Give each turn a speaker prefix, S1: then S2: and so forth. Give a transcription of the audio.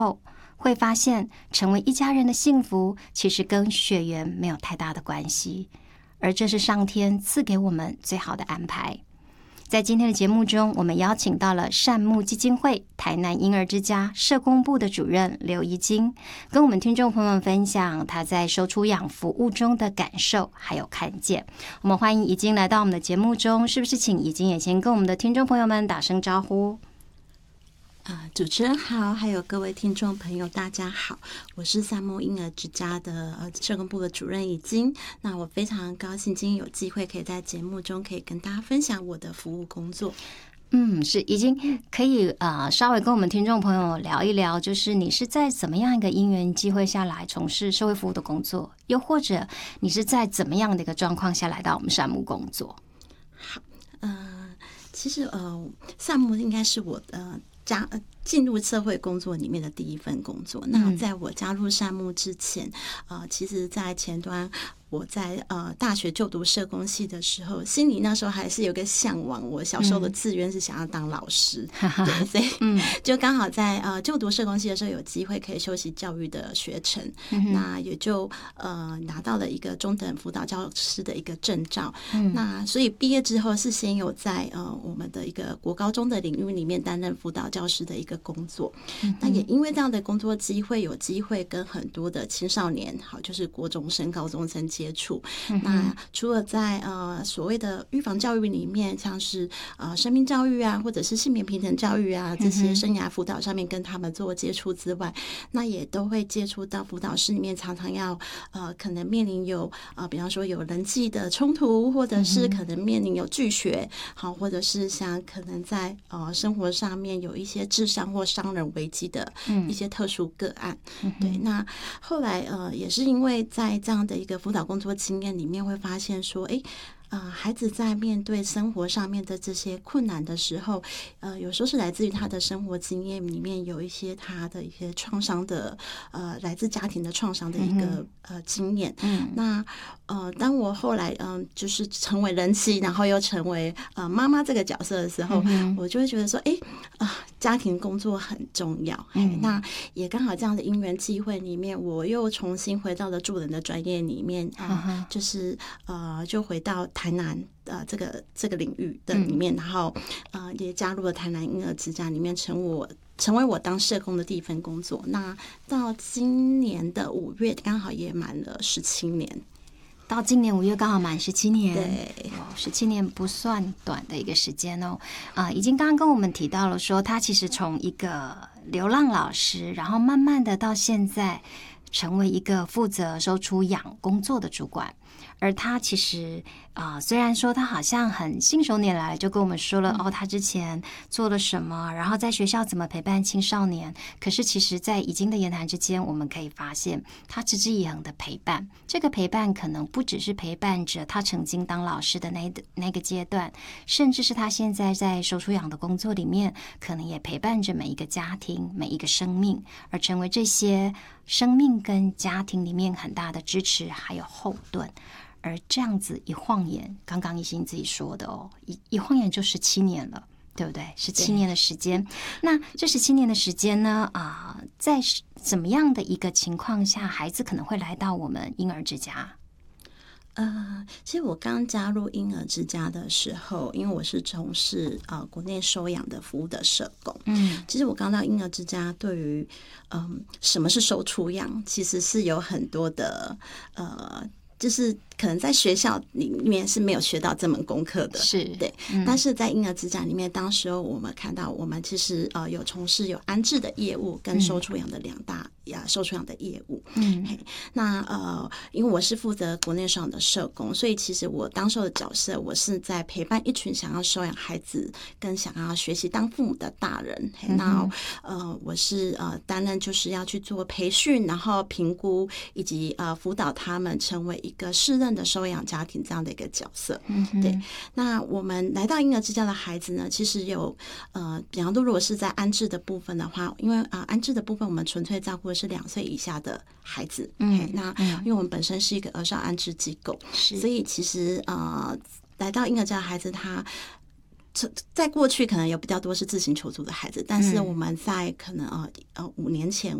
S1: 会发现成为一家人的幸福其实跟血缘没有太大的关系，而这是上天赐给我们最好的安排。在今天的节目中，我们邀请到了善牧基金会台南婴儿之家社工部的主任刘怡菁，跟我们听众朋友们分享他在收出养服务中的感受还有看见。我们欢迎怡菁来到我们的节目中，是不是请怡菁也先跟我们的听众朋友们打声招呼？
S2: 主持人好，还有各位听众朋友大家好，我是善牧婴儿之家的社工部的主任怡菁。那我非常高兴今天有机会可以在节目中可以跟大家分享我的服务工作。
S1: 是已经可以稍微跟我们听众朋友聊一聊，就是你是在怎么样一个因缘机会下来从事社会服务的工作，又或者你是在怎么样的一个状况下来到我们善牧工作？
S2: 好，其实善牧应该是我进入社会工作里面的第一份工作。那在我加入善牧之前，其实在前端我在大学就读社工系的时候，心里那时候还是有个向往，我小时候的志愿是想要当老师，对，所以就刚好在就读社工系的时候有机会可以修习教育的学程，那也就拿到了一个中等辅导教师的一个证照。那所以毕业之后是先有在我们的一个国高中的领域里面担任辅导教师的一个工作。那也因为这样的工作机会，有机会跟很多的青少年，好，就是国中生、高中生接触。那除了在所谓的预防教育里面，像是生命教育啊，或者是性别平等教育啊，这些生涯辅导上面跟他们做接触之外，那也都会接触到辅导室里面常常要可能面临有比方说有人际的冲突，或者是可能面临有拒绝，好，或者是像可能在生活上面有一些智商或伤人危机的一些特殊个案。对，那后来也是因为在这样的一个辅导工作经验里面，会发现说，孩子在面对生活上面的这些困难的时候，有时候是来自于他的生活经验里面有一些他的一些创伤的，来自家庭的创伤的一个经验。那当我后来就是成为人妻，然后又成为妈妈这个角色的时候，我就会觉得说，家庭工作很重要。那也刚好这样的因缘机会里面，我又重新回到了助人的专业里面，就是就回到台南这个领域的里面，然后也加入了台南婴儿之家里面，成为我当社工的第一份工作。那到今年的5月，刚好也满了17年。
S1: 到今年5月刚好满17年，
S2: 对
S1: ，17年不算短的一个时间哦。已经刚刚跟我们提到了说，他其实从一个流浪老师，然后慢慢的到现在成为一个负责收出养工作的主管。而他其实虽然说他好像很信手拈来就跟我们说了他之前做了什么，然后在学校怎么陪伴青少年，可是其实在怡菁的言谈之间，我们可以发现他持之以恒的陪伴。这个陪伴可能不只是陪伴着他曾经当老师的那个阶段，甚至是他现在在收出养的工作里面，可能也陪伴着每一个家庭、每一个生命，而成为这些生命跟家庭里面很大的支持还有后盾。而这样子一晃眼，刚刚怡菁自己说的一晃眼就17年了，对不对？17年的时间。那这17年的时间呢，在怎么样的一个情况下，孩子可能会来到我们婴儿之家？
S2: 其实我刚加入婴儿之家的时候，因为我是从事国内收养的服务的社工，其实我刚到婴儿之家，对于什么是收出养，其实是有很多的就是可能在学校里面是没有学到这门功课的，
S1: 是
S2: 对。但是在婴儿之家里面，当时候我们看到，我们其实有从事有安置的业务跟收出养的2大收出养的业务。那因为我是负责国内收养的社工，所以其实我当时候的角色，我是在陪伴一群想要收养孩子跟想要学习当父母的大人。那我是担任就是要去做培训，然后评估以及辅导他们成为一个适任的收养家庭这样的一个角色。对。那我们来到婴儿之家的孩子呢，其实有比方说如果是在安置的部分的话，因为安置的部分我们纯粹照顾的是2岁以下的孩子。那因为我们本身是一个儿少安置机构，所以其实来到婴儿之家的孩子，他在过去可能有比较多是自行求助的孩子，但是我们在可能5年前